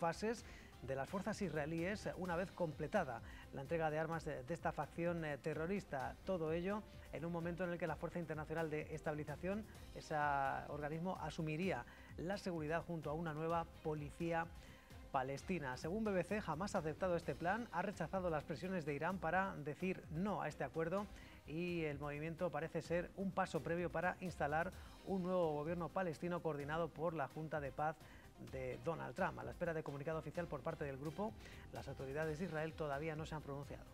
fases de las fuerzas israelíes una vez completada la entrega de armas de esta facción terrorista. Todo ello en un momento en el que la Fuerza Internacional de Estabilización, ese organismo, asumiría la seguridad junto a una nueva policía palestina. Según BBC, Hamás ha aceptado este plan, ha rechazado las presiones de Irán para decir no a este acuerdo y el movimiento parece ser un paso previo para instalar un nuevo gobierno palestino coordinado por la Junta de Paz de Donald Trump. A la espera de comunicado oficial por parte del grupo, las autoridades de Israel todavía no se han pronunciado.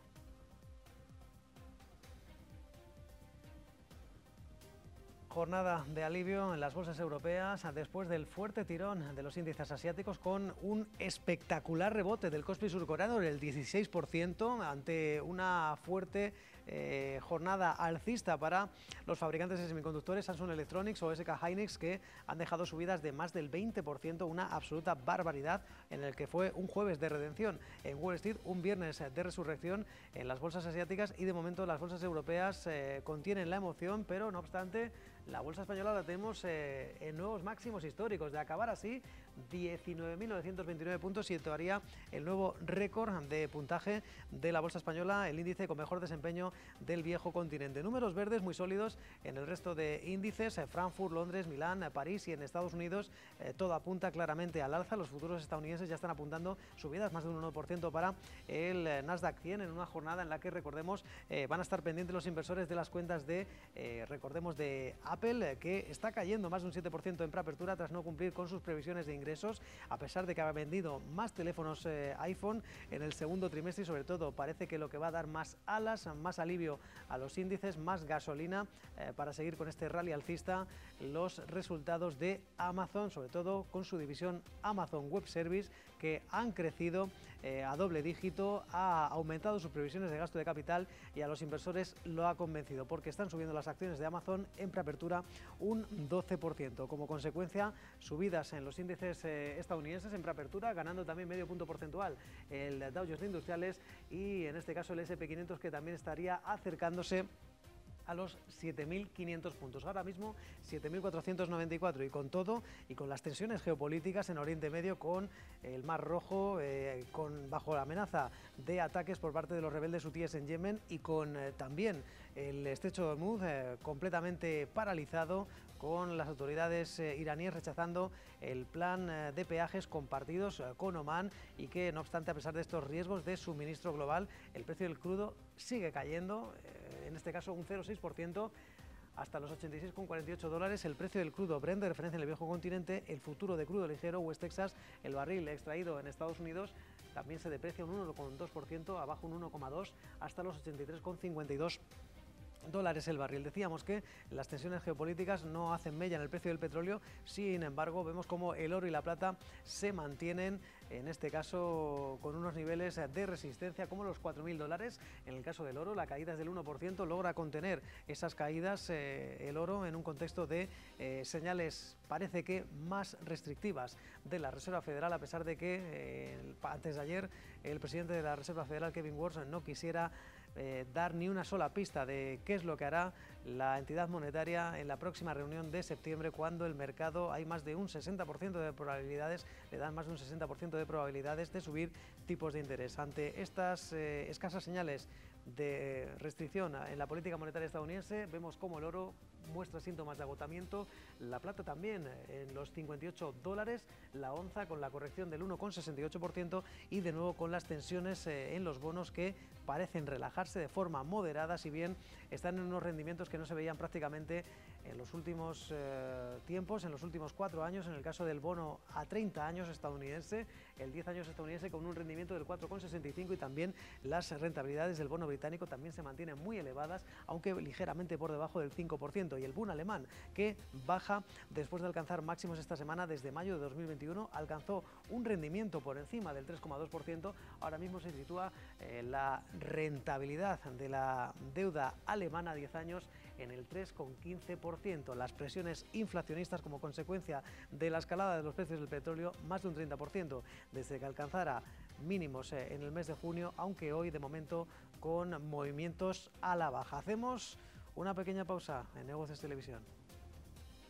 Jornada de alivio en las bolsas europeas después del fuerte tirón de los índices asiáticos, con un espectacular rebote del Kospi surcoreano del 16% ante una fuerte jornada alcista para los fabricantes de semiconductores Samsung Electronics o SK Hynix, que han dejado subidas de más del 20%, una absoluta barbaridad en el que fue un jueves de redención en Wall Street, un viernes de resurrección en las bolsas asiáticas, y de momento las bolsas europeas contienen la emoción, pero no obstante la bolsa española la tenemos en nuevos máximos históricos. De acabar así, 19.929 puntos, situaría el nuevo récord de puntaje de la bolsa española, el índice con mejor desempeño del viejo continente. Números verdes muy sólidos en el resto de índices, Frankfurt, Londres, Milán, París, y en Estados Unidos todo apunta claramente al alza. Los futuros estadounidenses ya están apuntando subidas más de un 1% para el Nasdaq 100 en una jornada en la que, recordemos, van a estar pendientes los inversores de las cuentas de, recordemos, de Apple, que está cayendo más de un 7% en preapertura tras no cumplir con sus previsiones de ingresos, a pesar de que ha vendido más teléfonos iPhone en el segundo trimestre, y sobre todo parece que lo que va a dar más alas, más alivio a los índices, más gasolina para seguir con este rally alcista, los resultados de Amazon, sobre todo con su división Amazon Web Service, que han crecido a doble dígito, ha aumentado sus previsiones de gasto de capital y a los inversores lo ha convencido, porque están subiendo las acciones de Amazon en preapertura un 12%. Como consecuencia, subidas en los índices estadounidenses en preapertura, ganando también medio punto porcentual el Dow Jones de Industriales y en este caso el S&P 500, que también estaría acercándose a los 7.500 puntos. Ahora mismo 7.494, y con todo y con las tensiones geopolíticas en Oriente Medio, con el Mar Rojo bajo la amenaza de ataques por parte de los rebeldes hutíes en Yemen, y con también el estrecho de Hormuz completamente paralizado, con las autoridades iraníes rechazando el plan de peajes compartidos con Omán, y que, no obstante, a pesar de estos riesgos de suministro global, el precio del crudo sigue cayendo, en este caso un 0,6%, hasta los $86,48. El precio del crudo Brent, de referencia en el viejo continente, el futuro de crudo ligero West Texas, el barril extraído en Estados Unidos, también se deprecia un 1,2%, abajo un 1,2%, hasta los $83,52 el barril. Decíamos que las tensiones geopolíticas no hacen mella en el precio del petróleo, sin embargo vemos como el oro y la plata se mantienen, en este caso con unos niveles de resistencia como los $4.000. En el caso del oro, la caída es del 1%, logra contener esas caídas el oro en un contexto de señales, parece que más restrictivas, de la Reserva Federal, a pesar de que antes de ayer el presidente de la Reserva Federal, Kevin Warsh, no quisiera dar ni una sola pista de qué es lo que hará la entidad monetaria en la próxima reunión de septiembre, cuando el mercado hay más de un 60% de probabilidades, le dan más de un 60% de probabilidades de subir tipos de interés. Ante estas escasas señales de restricción en la política monetaria estadounidense, vemos cómo el oro muestra síntomas de agotamiento, la plata también en los $58, la onza con la corrección del 1,68%, y de nuevo con las tensiones en los bonos, que parecen relajarse de forma moderada, si bien están en unos rendimientos que no se veían prácticamente en los últimos tiempos, en los últimos 4 años. En el caso del bono a 30 años estadounidense, el 10 años estadounidense, con un rendimiento del 4,65, y también las rentabilidades del bono británico también se mantienen muy elevadas, aunque ligeramente por debajo del 5%, y el Bund alemán, que baja después de alcanzar máximos esta semana. Desde mayo de 2021 alcanzó un rendimiento por encima del 3,2%, ahora mismo se sitúa la rentabilidad de la deuda alemana a 10 años en el 3,15%. Las presiones inflacionistas, como consecuencia de la escalada de los precios del petróleo, más de un 30% desde que alcanzara mínimos en el mes de junio, aunque hoy de momento con movimientos a la baja. Hacemos una pequeña pausa en Negocios Televisión.